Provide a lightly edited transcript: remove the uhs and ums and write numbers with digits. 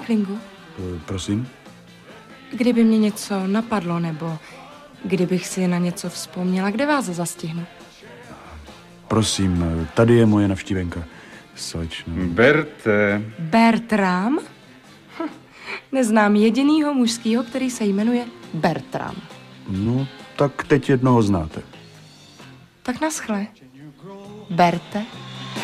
Klingu? Prosím? Kdyby mě něco napadlo, nebo kdybych si na něco vzpomněla, kde vás zastihnu? Prosím, tady je moje navštívenka. Slečno. Berte. Bertram? Neznám jedinýho mužskýho, který se jmenuje Bertram. No, tak teď jednoho znáte. Tak naschle. Berte.